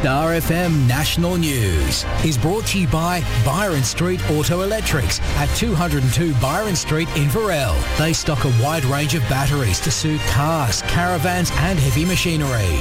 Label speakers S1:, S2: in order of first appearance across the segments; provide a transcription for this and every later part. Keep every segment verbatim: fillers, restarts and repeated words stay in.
S1: Star F M National News is brought to you by Byron Street Auto Electrics at two oh two Byron Street in Varel. They stock a wide range of batteries to suit cars, caravans and heavy machinery.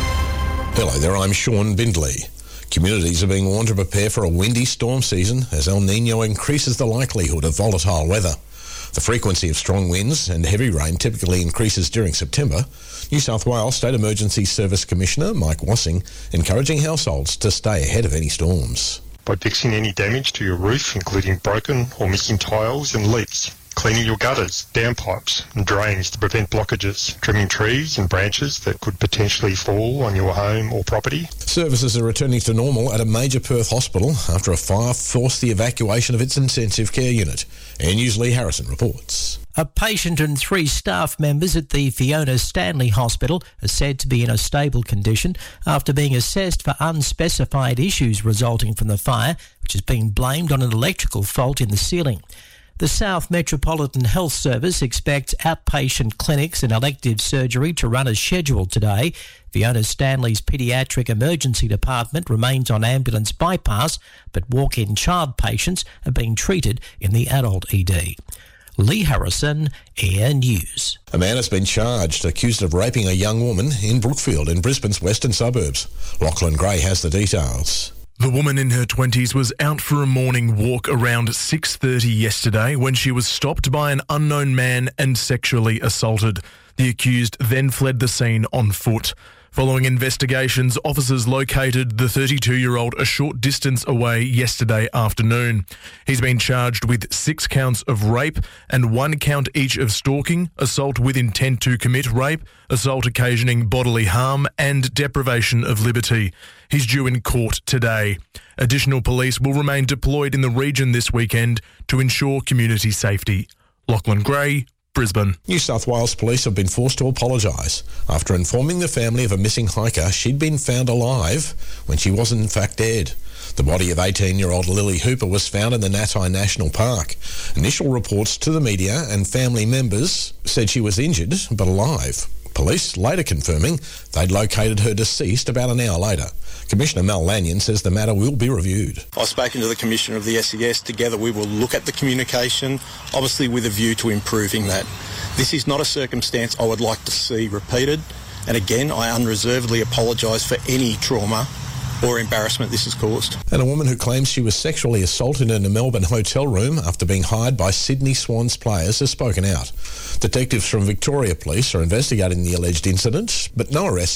S2: Hello there, I'm Sean Bindley. Communities are being warned to prepare for a windy storm season as El Nino increases the likelihood of volatile weather. The frequency of strong winds and heavy rain typically increases during September. New South Wales State Emergency Service Commissioner Mike Wassing encouraging households to stay ahead of any storms.
S3: By fixing any damage to your roof, including broken or missing tiles and leaks, cleaning your gutters, downpipes and drains to prevent blockages, trimming trees and branches that could potentially fall on your home or property.
S2: Services are returning to normal at a major Perth hospital after a fire forced the evacuation of its intensive care unit. Air News' Lee Harrison reports.
S4: A patient and three staff members at the Fiona Stanley Hospital are said to be in a stable condition after being assessed for unspecified issues resulting from the fire, which has been blamed on an electrical fault in the ceiling. The South Metropolitan Health Service expects outpatient clinics and elective surgery to run as scheduled today. Fiona Stanley's paediatric emergency department remains on ambulance bypass, but walk-in child patients are being treated in the adult E D. Lee Harrison, Air News.
S2: A man has been charged, accused of raping a young woman in Brookfield in Brisbane's western suburbs. Lachlan Gray has the details.
S5: The woman in her twenties was out for a morning walk around six thirty yesterday when she was stopped by an unknown man and sexually assaulted. The accused then fled the scene on foot. Following investigations, officers located the thirty-two-year-old a short distance away yesterday afternoon. He's been charged with six counts of rape and one count each of stalking, assault with intent to commit rape, assault occasioning bodily harm and deprivation of liberty. He's due in court today. Additional police will remain deployed in the region this weekend to ensure community safety. Lachlan Gray, Brisbane.
S2: New South Wales Police have been forced to apologise after informing the family of a missing hiker she'd been found alive when she was in fact dead. The body of eighteen-year-old Lily Hooper was found in the Natai National Park. Initial reports to the media and family members said she was injured but alive. Police later confirming they'd located her deceased about an hour later. Commissioner Mal Lanyon says the matter will be reviewed.
S6: I've spoken to the Commissioner of the S E S. Together we will look at the communication, obviously with a view to improving that. This is not a circumstance I would like to see repeated. And again, I unreservedly apologise for any trauma or embarrassment this has caused.
S2: And a woman who claims she was sexually assaulted in a Melbourne hotel room after being hired by Sydney Swans players has spoken out. Detectives from Victoria Police are investigating the alleged incident, but no arrests